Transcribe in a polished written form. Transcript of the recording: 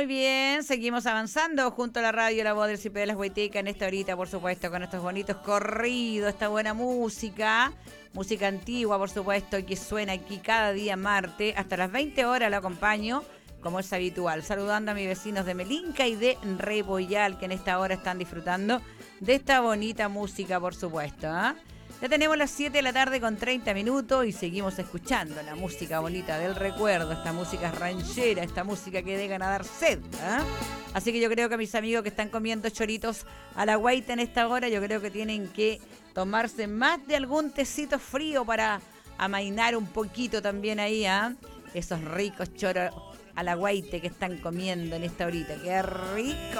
Muy bien, seguimos avanzando junto a la radio La Voz del CIP de las Huaytecas en esta horita, por supuesto, con estos bonitos corridos, esta buena música antigua, por supuesto, que suena aquí cada día martes, hasta las 20 horas lo acompaño, como es habitual, saludando a mis vecinos de Melinca y de Reboyal, que en esta hora están disfrutando de esta bonita música, por supuesto, ¿eh? Ya tenemos las 7 de la tarde con 30 minutos y seguimos escuchando la música bonita del recuerdo, esta música ranchera, esta música que dejan a dar sed, ¿eh? Así que yo creo que mis amigos que están comiendo choritos a la guaita en esta hora, yo creo que tienen que tomarse más de algún tecito frío para amainar un poquito también ahí, ¿eh? Esos ricos choros a la guaite que están comiendo en esta horita. ¡Qué rico!